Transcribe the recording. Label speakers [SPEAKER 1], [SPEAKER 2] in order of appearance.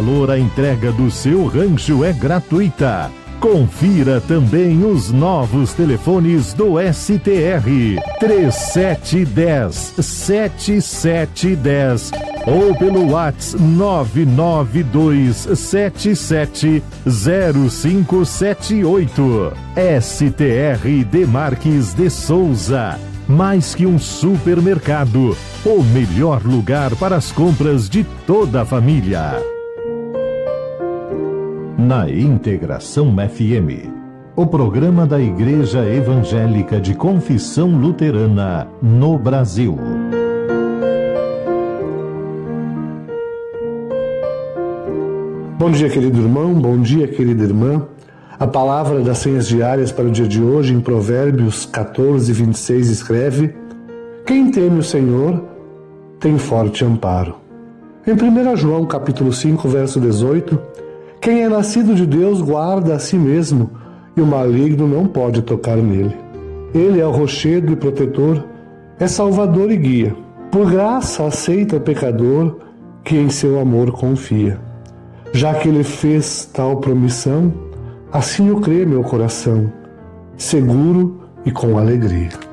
[SPEAKER 1] valor, a entrega do seu rancho é gratuita. Confira também os novos telefones do STR 3710-7710 ou pelo WhatsApp 992770578. STR Demarques de Souza, mais que um supermercado, o melhor lugar para as compras de toda a família. Na Integração FM, o programa da Igreja Evangélica de Confissão Luterana no Brasil.
[SPEAKER 2] Bom dia, querido irmão, bom dia, querida irmã. A palavra das senhas diárias para o dia de hoje, em Provérbios 14, 26, escreve: quem teme o Senhor tem forte amparo. Em 1 João capítulo 5, verso 18, quem é nascido de Deus guarda a si mesmo, e o maligno não pode tocar nele. Ele é o rochedo e protetor, é salvador e guia. Por graça aceita o pecador que em seu amor confia. Já que ele fez tal promissão, assim o crê meu coração, seguro e com alegria.